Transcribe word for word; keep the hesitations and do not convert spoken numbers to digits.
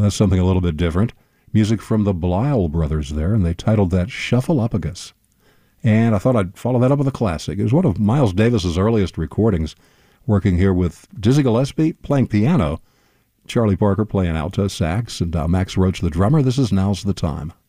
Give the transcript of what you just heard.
That's something a little bit different. Music from the Blyle brothers there, and they titled that Shuffle-Upagus. And I thought I'd follow that up with a classic. It was one of Miles Davis's earliest recordings, working here with Dizzy Gillespie playing piano, Charlie Parker playing alto sax, and uh, Max Roach the drummer. This is Now's the Time.